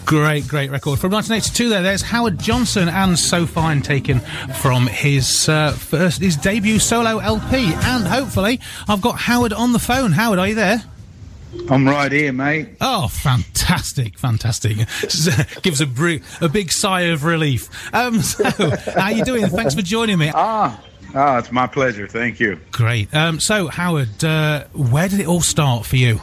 Great record. From 1982 there's Howard Johnson and So Fine, taken from his debut solo LP. And hopefully I've got Howard on the phone. Howard, are you there? I'm right here, mate. Oh, fantastic. Gives a big sigh of relief. So, how you doing? Thanks for joining me. It's my pleasure. Thank you. Great. So, Howard, where did it all start for you?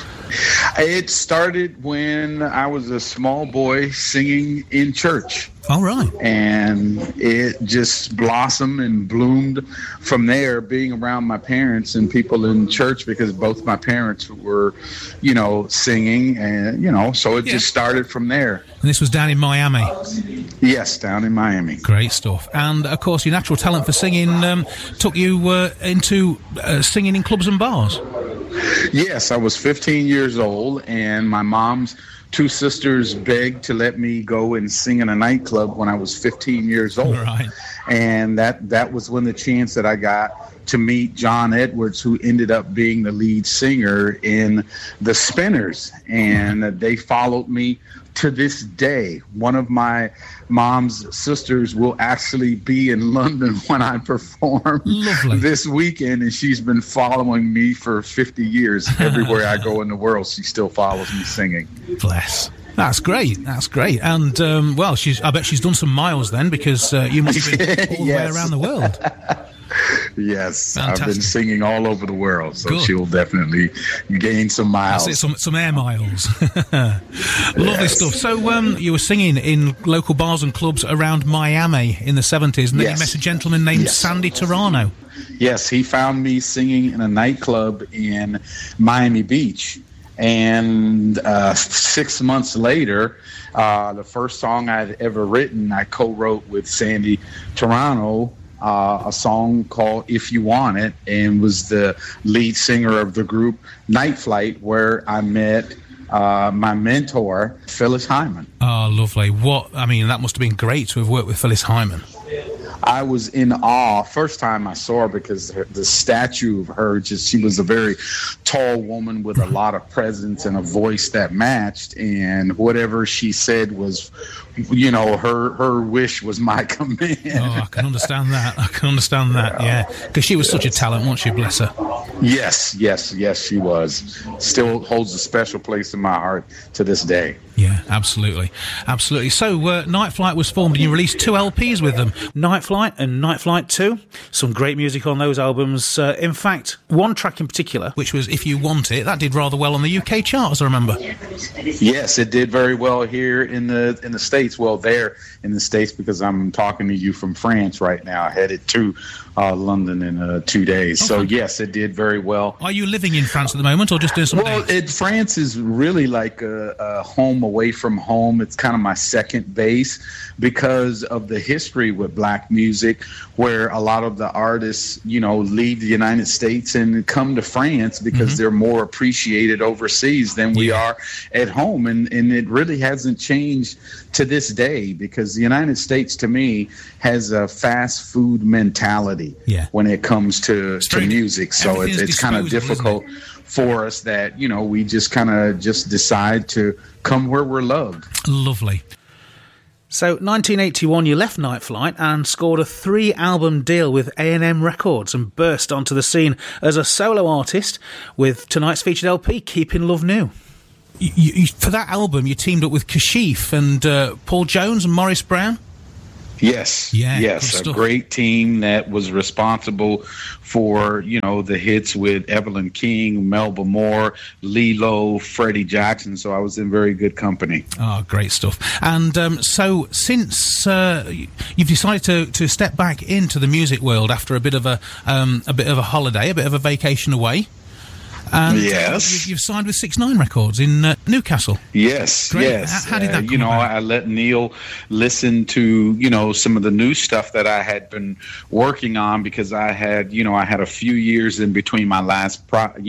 It started when I was a small boy singing in church. All right. And it just blossomed and bloomed from there, being around my parents and people in church, because both my parents were, singing, and, so it just started from there. And this was down in Miami? Yes, down in Miami. Great stuff. And, of course, your natural talent for singing took you into singing in clubs and bars. Yes, I was 15 years old, and my mom's two sisters begged to let me go and sing in a nightclub when I was 15 years old. Right. And that was when the chance that I got to meet John Edwards, who ended up being the lead singer in the Spinners. And they followed me to this day. One of my mom's sisters will actually be in London when I perform this weekend, and she's been following me for 50 years. Everywhere I go in the world, she still follows me singing. Bless. That's great. And, I bet she's done some miles then, because you must have been all the way around the world. Yes, fantastic. I've been singing all over the world, so she'll definitely gain some miles. That's it, some air miles. Lovely stuff. So you were singing in local bars and clubs around Miami in the 70s, and then you met a gentleman named Sandy Torano. Yes, he found me singing in a nightclub in Miami Beach. And 6 months later, the first song I'd ever written, I co-wrote with Sandy Torano, a song called If You Want It, and was the lead singer of the group Night Flight, where I met my mentor, Phyllis Hyman. Oh, lovely. That must have been great to have worked with Phyllis Hyman. I was in awe first time I saw her, because the statue of her, she was a very tall woman with a lot of presence and a voice that matched, and whatever she said was, her wish was my command. Oh, I can understand that. Yeah, because she was such a talent, wasn't she? Bless her. Yes, she was. Still holds a special place in my heart to this day. Yeah, absolutely. So, Night Flight was formed, and you released 2 LPs with them, Night Flight and Night Flight 2. Some great music on those albums. In fact, one track in particular, which was If You Want It, that did rather well on the UK chart, as I remember. Yes, it did very well here in the States. Well, there in the States, because I'm talking to you from France right now, headed to London in 2 days. So, yes, it did very well. Are you living in France at the moment, or just doing something? Well, France is really like a home away from home. It's kind of my second base, because of the history with black music, where a lot of the artists, leave the United States and come to France because they're more appreciated overseas than we are at home. And it really hasn't changed to this day, because the United States, to me, has a fast food mentality when it comes to music. So it's kind of difficult for us that, we just kind of decide to come where we're loved. Lovely. So, 1981, you left Night Flight and scored a 3-album deal with A&M Records and burst onto the scene as a solo artist with tonight's featured LP, Keeping Love New. For that album, you teamed up with Kashif and Paul Jones and Morris Brown? Yes, a great team that was responsible for, the hits with Evelyn King, Melba Moore, Lilo, Freddie Jackson, so I was in very good company. Oh, great stuff. And so since you've decided to step back into the music world after a bit of a holiday, a bit of a vacation away, and you've signed with 6ix9ine Records in Newcastle. Yes, great. yes. How did that come about? I let Neil listen to, some of the new stuff that I had been working on, because I had a few years in between my last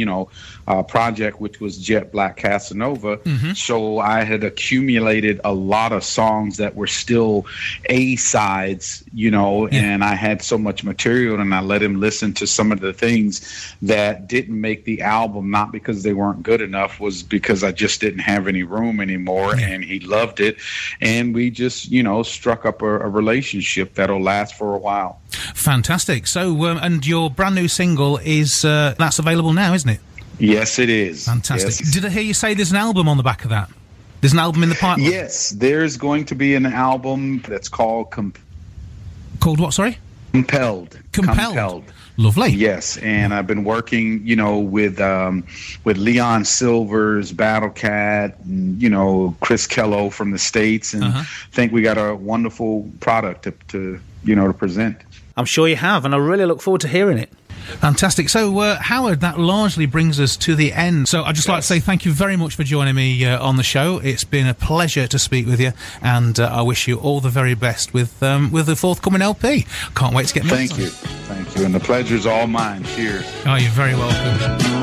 project, which was Jet Black Casanova. So I had accumulated a lot of songs that were still A-sides, and I had so much material, and I let him listen to some of the things that didn't make the album album, not because they weren't good enough, was because I just didn't have any room anymore, and he loved it. And we just, struck up a relationship that'll last for a while. Fantastic. So, and your brand new single is, that's available now, isn't it? Yes, it is. Fantastic. Yes. Did I hear you say there's an album on the back of that? There's an album in the pipeline? Yes, there's going to be an album that's called Called what, sorry? Compelled. Lovely. Yes, and I've been working, with Leon Silvers, Battle Cat, and, Chris Kello from the States, and think we got a wonderful product to present. I'm sure you have, and I really look forward to hearing it. Fantastic. So, Howard, that largely brings us to the end. So I'd just like to say thank you very much for joining me on the show. It's been a pleasure to speak with you, and I wish you all the very best with the forthcoming LP. Can't wait to get more. Thank you. And the pleasure's all mine. Cheers. Oh, you're very welcome.